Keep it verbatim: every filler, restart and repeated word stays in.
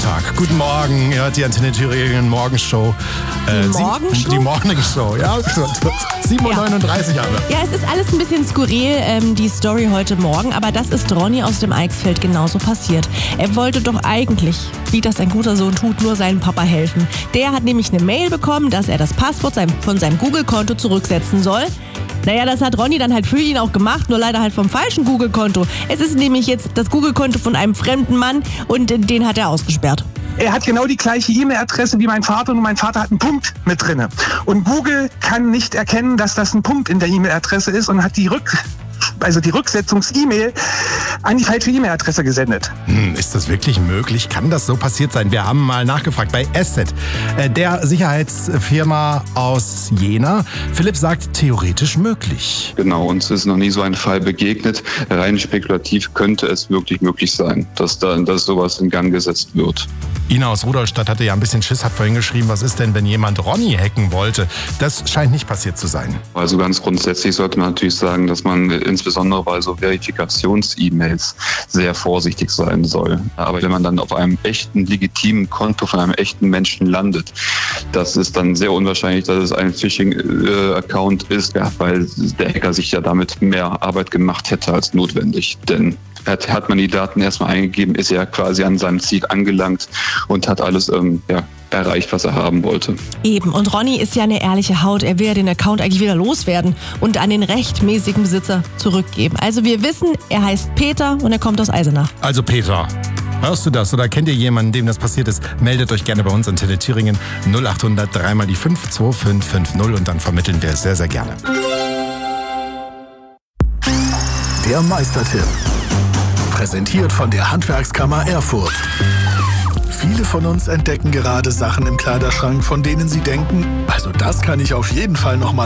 Montag. Guten Morgen, ihr hört die Antenne Thüringen Morgenshow. Die äh, Morgenshow? Die Morgenshow, ja. sieben Uhr neununddreißig haben wir. Ja, es ist alles ein bisschen skurril, ähm, die Story heute Morgen, aber das ist Ronny aus dem Eichsfeld genauso passiert. Er wollte doch eigentlich, wie das ein guter Sohn tut, nur seinem Papa helfen. Der hat nämlich eine Mail bekommen, dass er das Passwort von seinem Google-Konto zurücksetzen soll. Naja, das hat Ronny dann halt für ihn auch gemacht, nur leider halt vom falschen Google-Konto. Es ist nämlich jetzt das Google-Konto von einem fremden Mann und den hat er ausgesperrt. Er hat genau die gleiche E-Mail-Adresse wie mein Vater und mein Vater hat einen Punkt mit drinne. Und Google kann nicht erkennen, dass das ein Punkt in der E-Mail-Adresse ist und hat die Rück... also die Rücksetzungs-E-Mail an die falsche E-Mail-Adresse gesendet. Hm, ist das wirklich möglich? Kann das so passiert sein? Wir haben mal nachgefragt bei Asset, der Sicherheitsfirma aus Jena. Philipp sagt, theoretisch möglich. Genau, uns ist noch nie so ein Fall begegnet. Rein spekulativ könnte es wirklich möglich sein, dass da dass sowas in Gang gesetzt wird. Ina aus Rudolstadt hatte ja ein bisschen Schiss, hat vorhin geschrieben, was ist denn, wenn jemand Ronny hacken wollte? Das scheint nicht passiert zu sein. Also ganz grundsätzlich sollte man natürlich sagen, dass man insbesondere bei so Verifikations-E-Mails sehr vorsichtig sein soll. Aber wenn man dann auf einem echten, legitimen Konto von einem echten Menschen landet, das ist dann sehr unwahrscheinlich, dass es ein Phishing-Account ist, ja, weil der Hacker sich ja damit mehr Arbeit gemacht hätte als notwendig. Denn hat, hat man die Daten erstmal eingegeben, ist er quasi an seinem Ziel angelangt und hat alles ähm, ja, erreicht, was er haben wollte. Eben, und Ronny ist ja eine ehrliche Haut. Er will ja den Account eigentlich wieder loswerden und an den rechtmäßigen Besitzer zurückgeben. Also wir wissen, er heißt Peter und er kommt aus Eisenach. Also Peter, hörst du das oder kennt ihr jemanden, dem das passiert ist? Meldet euch gerne bei uns an Antenne Thüringen null acht hundert drei mal die fünf zwei fünf fünf null und dann vermitteln wir es sehr, sehr gerne. Der Meistertipp. Präsentiert von der Handwerkskammer Erfurt. Viele von uns entdecken gerade Sachen im Kleiderschrank, von denen sie denken, also das kann ich auf jeden Fall noch mal